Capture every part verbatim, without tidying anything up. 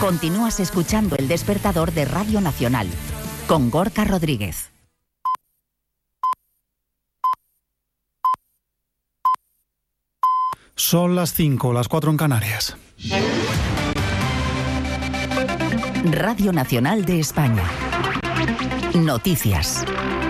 Continúas escuchando El Despertador de Radio Nacional, con Gorka Rodríguez. Son las cinco, las cuatro en Canarias. Radio Nacional de España. Noticias.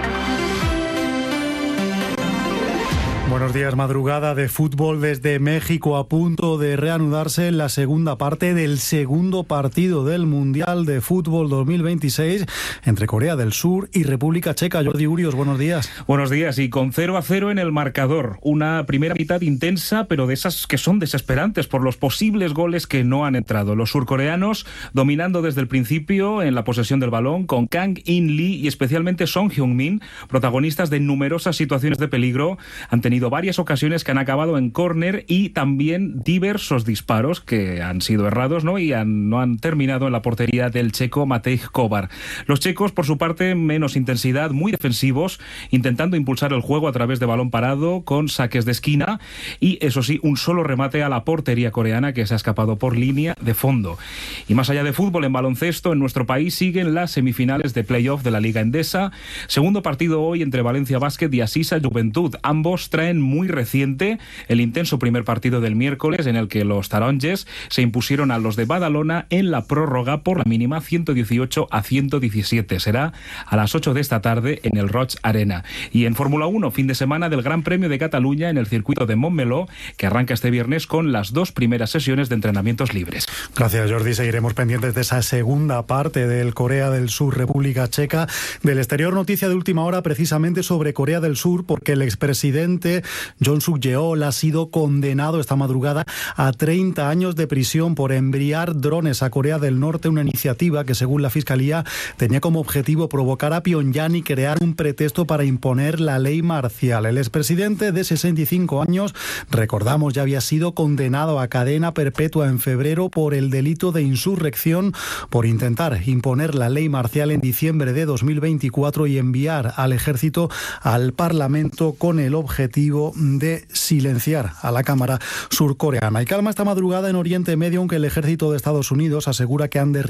Buenos días, madrugada de fútbol desde México, a punto de reanudarse la segunda parte del segundo partido del Mundial de Fútbol dos mil veintiséis entre Corea del Sur y República Checa. Jordi Urios, buenos días. Buenos días, y con cero a cero en el marcador. Una primera mitad intensa, pero de esas que son desesperantes por los posibles goles que no han entrado. Los surcoreanos dominando desde el principio en la posesión del balón, con Kang In-lee y especialmente Son Heung-min, protagonistas de numerosas situaciones de peligro. Han tenido varias ocasiones que han acabado en córner y también diversos disparos que han sido errados, ¿no? y han, no han terminado en la portería del checo Matej Kovar. Los checos, por su parte, menos intensidad, muy defensivos, intentando impulsar el juego a través de balón parado con saques de esquina y, eso sí, un solo remate a la portería coreana que se ha escapado por línea de fondo. Y más allá de fútbol, en baloncesto, en nuestro país siguen las semifinales de playoff de la Liga Endesa. Segundo partido hoy entre Valencia Basket y Asisa Juventud. Ambos traen muy reciente el intenso primer partido del miércoles, en el que los taronges se impusieron a los de Badalona en la prórroga por la mínima ciento dieciocho a ciento diecisiete. Será a las ocho de esta tarde en el Roig Arena. Y en Fórmula uno, fin de semana del Gran Premio de Cataluña en el circuito de Montmeló, que arranca este viernes con las dos primeras sesiones de entrenamientos libres. Gracias, Jordi. Seguiremos pendientes de esa segunda parte del Corea del Sur, República Checa. Del exterior, noticia de última hora precisamente sobre Corea del Sur, porque el expresidente Yoon Suk-yeol ha sido condenado esta madrugada a treinta años de prisión por enviar drones a Corea del Norte, una iniciativa que, según la Fiscalía, tenía como objetivo provocar a Pyongyang y crear un pretexto para imponer la ley marcial. El expresidente, de sesenta y cinco años, recordamos, ya había sido condenado a cadena perpetua en febrero por el delito de insurrección, por intentar imponer la ley marcial en diciembre de dos mil veinticuatro y enviar al ejército al Parlamento con el objetivo de silenciar a la Cámara surcoreana. Y calma esta madrugada en Oriente Medio, aunque el ejército de Estados Unidos asegura que han derribado